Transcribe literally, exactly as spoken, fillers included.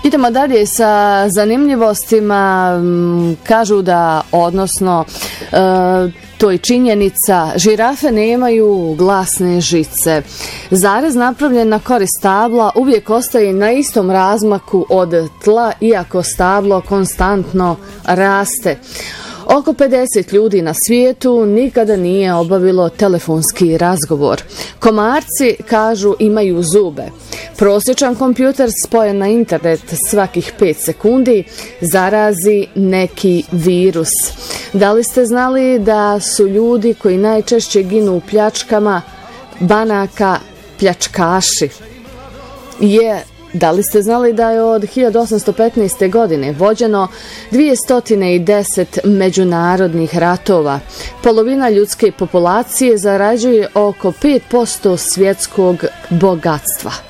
Idemo dalje sa zanimljivostima. Kažu da, odnosno, to je činjenica, žirafe nemaju glasne žice. Zarez napravljen na korist stabla uvijek ostaje na istom razmaku od tla, iako stablo konstantno raste. Oko pedeset ljudi na svijetu nikada nije obavilo telefonski razgovor. Komarci, kažu, imaju zube. Prosječan kompjuter spojen na internet svakih pet sekundi zarazi neki virus. Da li ste znali da su ljudi koji najčešće ginu u pljačkama banaka pljačkaši? Je Da li ste znali da je od hiljadu osamsto petnaeste. godine vođeno dvjesto deset međunarodnih ratova? Polovina ljudske populacije zarađuje oko pet posto svjetskog bogatstva.